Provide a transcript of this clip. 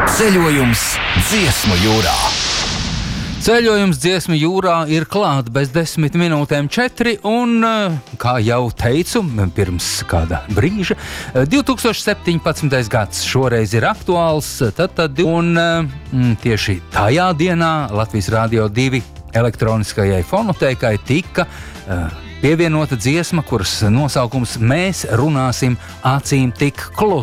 Ceļojums Dziesmu jūrā. Ceļojums Dziesmu jūrā ir klāt bez 10 minūtēm 4, un, kā jau teicu, pirms kāda brīža, 2017. gads šoreiz ir aktuāls, un tieši tajā dienā Latvijas Rādio 2 elektroniskajai fonotēkai tika pievienota dziesma, kuras nosaukums Mēs runāsim acīm tik klusi.